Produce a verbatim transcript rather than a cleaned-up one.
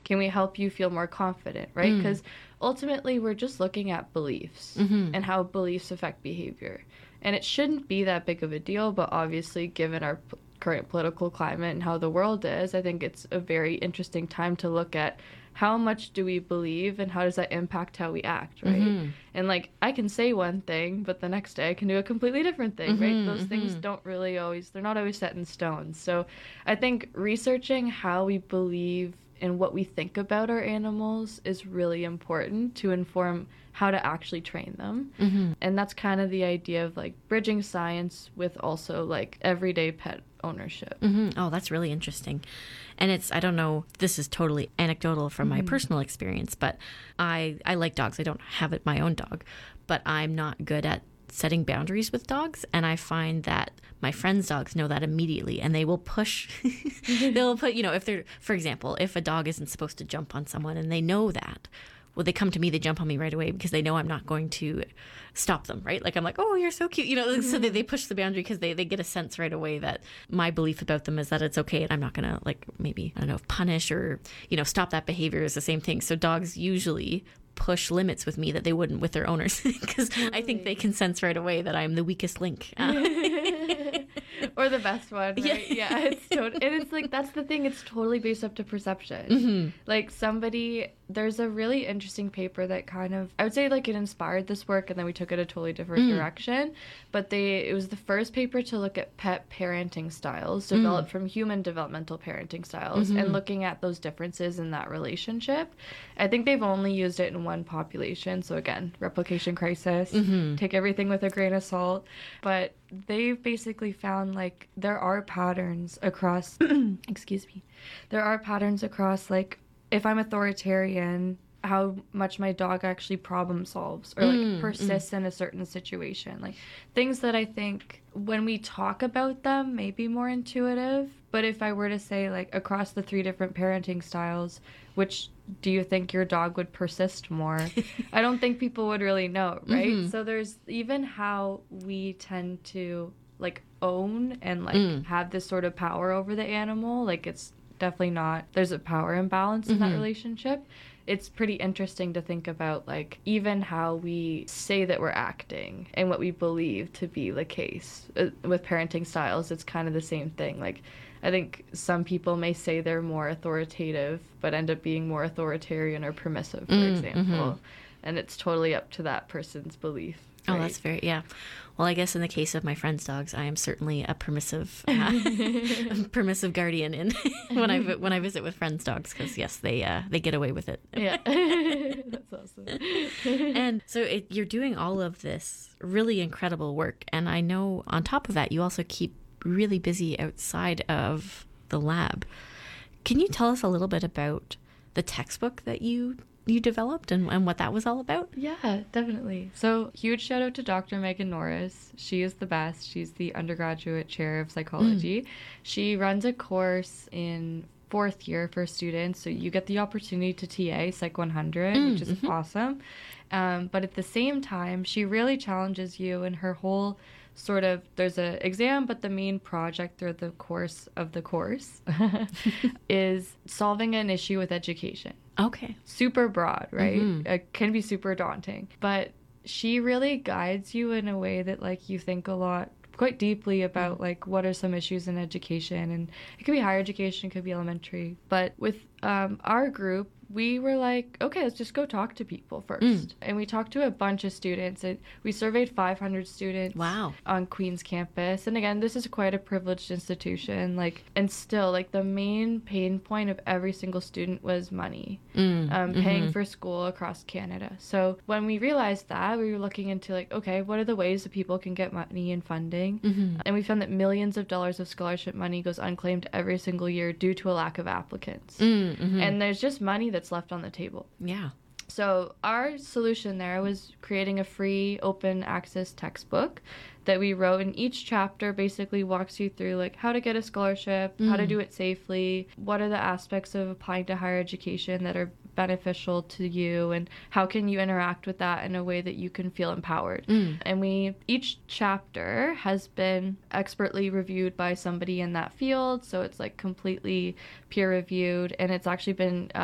Can we help you feel more confident, right? Mm. Because ultimately we're just looking at beliefs Mm-hmm. and how beliefs affect behavior. And it shouldn't be that big of a deal, but obviously given our p- current political climate and how the world is, I think it's a very interesting time to look at how much do we believe and how does that impact how we act, right? Mm-hmm. And like I can say one thing, but the next day I can do a completely different thing, Mm-hmm, right? Those mm-hmm. things don't really always, they're not always set in stone. So I think researching how we believe and what we think about our animals is really important to inform how to actually train them. Mm-hmm. And that's kind of the idea of like bridging science with also like everyday pet ownership. Mm-hmm. Oh, that's really interesting. And it's, I don't know, this is totally anecdotal from my Mm-hmm. personal experience, but I, I like dogs. I don't have it, my own dog, but I'm not good at setting boundaries with dogs. And I find that my friends' dogs know that immediately, and they will push, they'll put, you know, if they're, for example, if a dog isn't supposed to jump on someone and they know that, well, they come to me, they jump on me right away because they know I'm not going to stop them, right? Like I'm like, oh, you're so cute, you know, mm-hmm. so they, they push the boundary because they, they get a sense right away that my belief about them is that it's okay and I'm not going to like maybe, I don't know, punish or, you know, stop that behavior is the same thing. So dogs usually push limits with me that they wouldn't with their owners because totally. I think they can sense right away that I'm the weakest link. Uh. Or the best one, right? Yeah, yeah it's totally, and it's like, that's the thing, it's totally based up to perception. Mm-hmm. Like somebody, there's a really interesting paper that kind of, I would say like it inspired this work and then we took it a totally different mm. direction, but they, it was the first paper to look at pet parenting styles developed mm. from human developmental parenting styles mm-hmm. and looking at those differences in that relationship. I think they've only used it in one population, so again, replication crisis, mm-hmm. take everything with a grain of salt, but they've basically found like there are patterns across excuse me there are patterns across like if I'm authoritarian, how much my dog actually problem solves or like mm, persists mm. in a certain situation, like things that I think when we talk about them may be more intuitive, but if I were to say like across the three different parenting styles, which do you think your dog would persist more? I don't think people would really know, right? Mm-hmm. So there's even how we tend to like own and like mm. have this sort of power over the animal. Like it's definitely not, there's a power imbalance in mm-hmm. that relationship. It's pretty interesting to think about like even how we say that we're acting and what we believe to be the case. Uh, with parenting styles, it's kind of the same thing. Like I think some people may say they're more authoritative, but end up being more authoritarian or permissive, for mm, example. Mm-hmm. And it's totally up to that person's belief. Right? Oh, that's very, yeah. Well, I guess in the case of my friend's dogs, I am certainly a permissive, uh, permissive guardian in when I when I visit with friends' dogs, because yes, they uh, they get away with it. Yeah, that's awesome. And so it, you're doing all of this really incredible work, and I know on top of that, you also keep really busy outside of the lab. Can you tell us a little bit about the textbook that you you developed and, and what that was all about? Yeah, definitely. So huge shout out to Doctor Megan Norris. She is the best. She's the undergraduate chair of psychology. Mm. She runs a course in fourth year for students. So you get the opportunity to T A Psych one hundred, mm, which is mm-hmm. awesome. Um, but at the same time, she really challenges you in her whole sort of, there's an exam, but the main project or the course of the course is solving an issue with education. Okay. Super broad, right? Mm-hmm. It can be super daunting. But she really guides you in a way that, like, you think a lot, quite deeply about, mm-hmm. like, what are some issues in education. And it could be higher education, it could be elementary. But with um, our group, we were like, okay, let's just go talk to people first. Mm. And we talked to a bunch of students. It, we surveyed five hundred students wow. on Queen's campus. And again, this is quite a privileged institution. Like, and still, like, the main pain point of every single student was money, mm. um, mm-hmm. paying for school across Canada. So when we realized that, we were looking into, like, okay, what are the ways that people can get money and funding? Mm-hmm. And we found that millions of dollars of scholarship money goes unclaimed every single year due to a lack of applicants. Mm-hmm. And there's just money that's left on the table. Yeah. So our solution there was creating a free open access textbook that we wrote, and each chapter basically walks you through like how to get a scholarship, mm. how to do it safely, what are the aspects of applying to higher education that are beneficial to you, and how can you interact with that in a way that you can feel empowered. Mm. And we, each chapter has been expertly reviewed by somebody in that field, so it's like completely peer reviewed, and it's actually been uh,